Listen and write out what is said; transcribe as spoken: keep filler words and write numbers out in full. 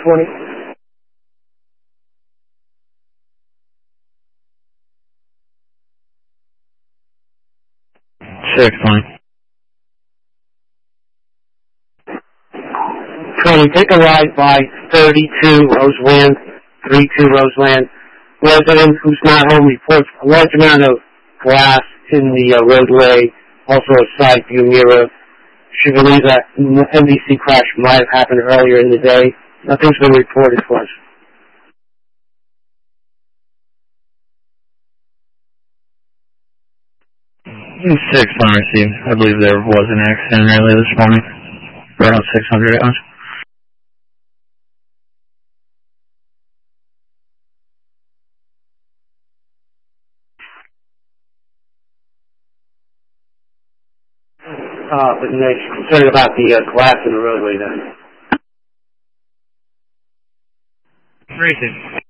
twenty. six twenty. twenty, take a ride by thirty-two Roseland, thirty-two Roseland. Resident who's not home reports a large amount of glass in the uh, roadway, also a side view mirror. She believes that an M D C crash might have happened earlier in the day. Nothing's been reported for us. six on received. I believe there was an accident earlier this morning. Around six hundred hours. Uh, but they're concerned about the uh, glass in the roadway then. Racing.